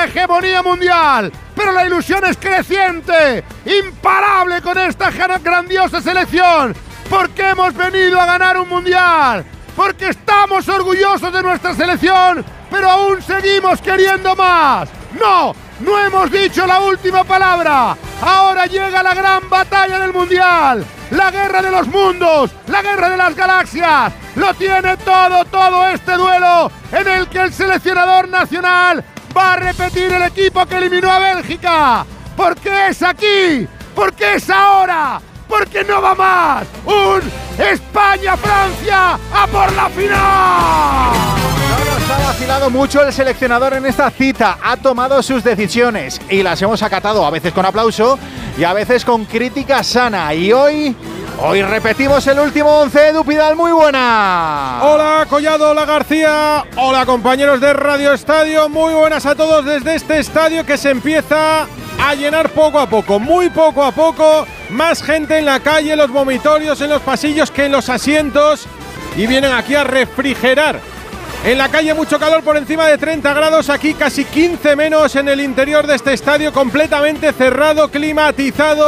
la hegemonía mundial, pero la ilusión es creciente, imparable con esta grandiosa selección, porque hemos venido a ganar un mundial, porque estamos orgullosos de nuestra selección, pero aún seguimos queriendo más. No hemos dicho la última palabra. Ahora llega la gran batalla del mundial, la guerra de los mundos, la guerra de las galaxias. Lo tiene todo este duelo en el que el seleccionador nacional va a repetir el equipo que eliminó a Bélgica. Porque es aquí, porque es ahora, porque no va más. Un España-Francia a por la final. No nos ha vacilado mucho el seleccionador en esta cita. Ha tomado sus decisiones y las hemos acatado, a veces con aplauso y a veces con crítica sana. Y hoy repetimos el último 11. Edu Pidal, muy buena. Hola Collado, hola García, hola compañeros de Radio Estadio, muy buenas a todos desde este estadio que se empieza a llenar poco a poco, muy poco a poco, más gente en la calle, en los vomitorios, en los pasillos que en los asientos, y vienen aquí a refrigerar. En la calle mucho calor, por encima de 30 grados, aquí casi 15 menos en el interior de este estadio completamente cerrado, climatizado.